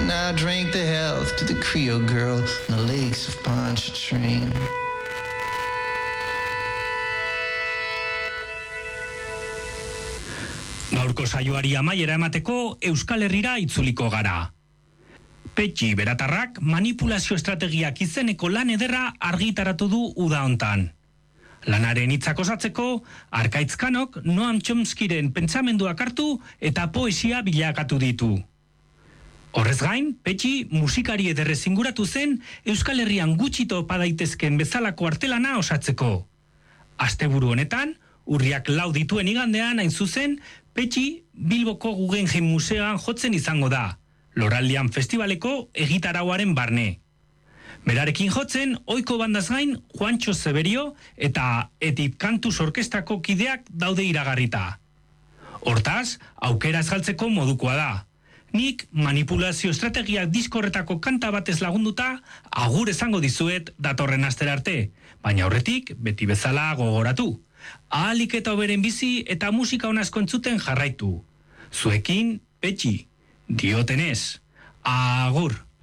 and I drank the health to the Creole girl on the lakes of Pontchartrain. Gaurko saioari amaiera emateko Euskal Herrira itzuliko gara. Petxi Beratarrak manipulazio estrategiak izeneko lan ederra argitaratu du uda hontan. Lanaren hitzak osatzeko, Arkaitzkanok Noam Chomskyren pentsamenduak hartu eta poesia bilakatu ditu. Horrez gain, Petxi musikari ederrez inguratu zen Euskal Herrian gutxi topa daitezken bezalako artelana osatzeko. Asteburu honetan, urriak 4 dituen igandean hain zuzen, Petxi Bilboko Guggenheim Museoan jotzen izango da, Loraldian Festivaleko egitarauaren barne. Berarekin jotzen, ohiko bandaz gain, Juancho Zeberio eta Etip Kantuz orkestrako kideak daude iragarrita. Hortaz, aukera ez galtzeko modukoa da. Nik manipulazio estrategiak diskorretako kanta batez lagunduta, agur esango dizuet datorren astera arte, baina aurretik beti bezala gogoratu. Ahalik eta hoberen bizi eta musika on asko entzuten jarraitu. Zuekin, Petxi, diotenez, agur.